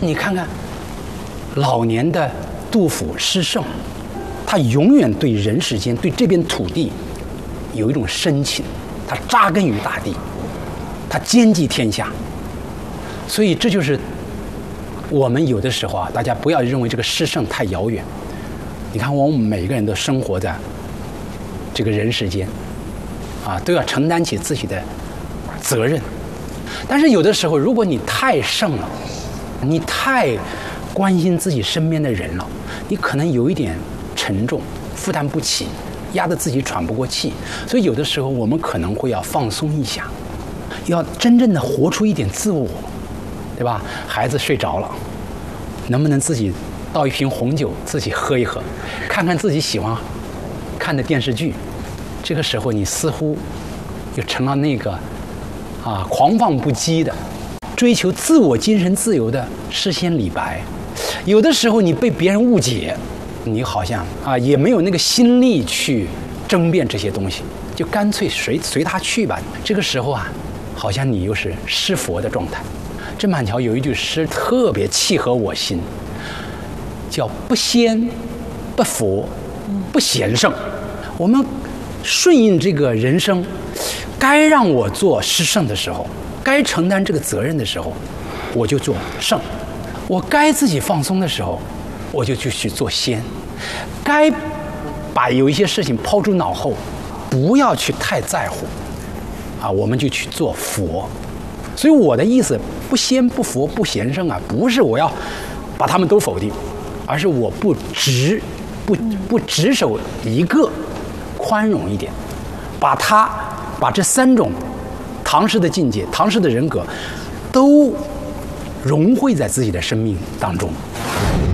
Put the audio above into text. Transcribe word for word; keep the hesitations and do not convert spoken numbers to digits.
你看看老年的杜甫诗圣，他永远对人世间、对这片土地有一种深情，他扎根于大地，他兼济天下。所以这就是我们有的时候啊，大家不要认为这个诗圣太遥远。你看，我们每一个人都生活在这个人世间，啊，都要承担起自己的责任。但是有的时候，如果你太圣了，你太关心自己身边的人了，你可能有一点沉重，负担不起，压得自己喘不过气。所以有的时候我们可能会要放松一下，要真正的活出一点自我，对吧？孩子睡着了，能不能自己倒一瓶红酒自己喝一喝，看看自己喜欢看的电视剧？这个时候你似乎就成了那个啊狂放不羁的追求自我精神自由的诗仙李白。有的时候你被别人误解，你好像啊也没有那个心力去争辩这些东西，就干脆随随他去吧。这个时候啊，好像你又是诗佛的状态。郑板桥有一句诗特别契合我心，叫不仙不佛不贤圣。我们顺应这个人生，该让我做诗圣的时候，该承担这个责任的时候，我就做圣；我该自己放松的时候，我就去去做仙；该把有一些事情抛诸脑后，不要去太在乎啊，我们就去做佛。所以我的意思，不仙不佛不贤圣啊，不是我要把他们都否定，而是我不执不不执守一个，宽容一点，把它把这三种唐诗的境界、唐诗的人格都融汇在自己的生命当中。